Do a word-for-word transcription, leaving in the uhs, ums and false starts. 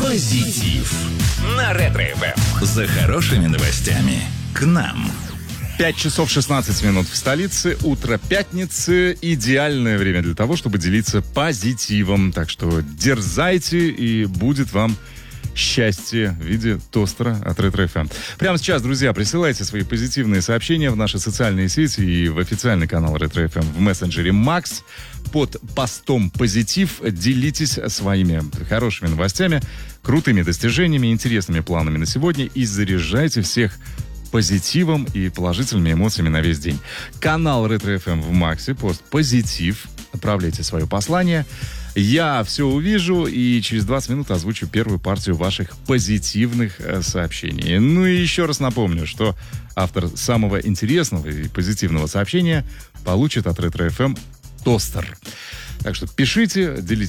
Позитив на Ретро-эф эм. За хорошими новостями к нам. пять часов шестнадцать минут в столице. Утро пятницы. Идеальное время для того, чтобы делиться позитивом. Так что дерзайте, и будет вам счастье в виде тостера от Ретро-эф эм. Прямо сейчас, друзья, присылайте свои позитивные сообщения в наши социальные сети и в официальный канал Ретро-эф эм в мессенджере Макс. Под постом «Позитив» делитесь своими хорошими новостями, крутыми достижениями, интересными планами на сегодня и заряжайте всех позитивом и положительными эмоциями на весь день. Канал Ретро-эф эм в Максе, пост «Позитив». Отправляйте свое послание. Я все увижу и через двадцать минут озвучу первую партию ваших позитивных э, сообщений. Ну и еще раз напомню, что автор самого интересного и позитивного сообщения получит от Ретро-эф эм тостер. Так что пишите, делитесь